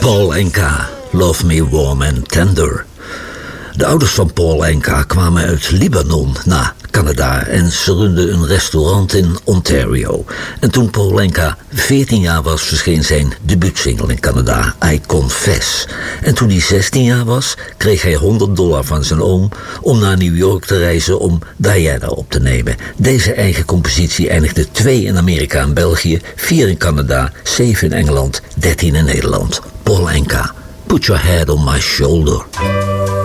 Paul Anka, Love Me Warm and Tender. De ouders van Paul Anka kwamen uit Libanon naar Canada en ze runden een restaurant in Ontario. En toen Paul Anka 14 jaar was, verscheen zijn debuutsingle in Canada, I Confess. En toen hij 16 jaar was, kreeg hij $100 van zijn oom om naar New York te reizen om Diana op te nemen. Deze eigen compositie eindigde 2 in Amerika en België, 4 in Canada, 7 in Engeland, 13 in Nederland. Paul Anka, Put Your Head on My Shoulder.